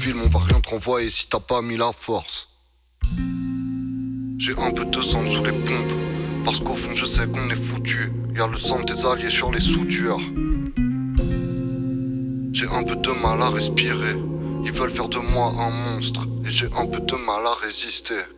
film, on va rien te renvoyer si t'as pas mis la force. J'ai un peu de sang sous les pompes, parce qu'au fond je sais qu'on est foutu. Y'a le sang des alliés sur les soudures. J'ai un peu de mal à respirer, ils veulent faire de moi un monstre, et j'ai un peu de mal à résister.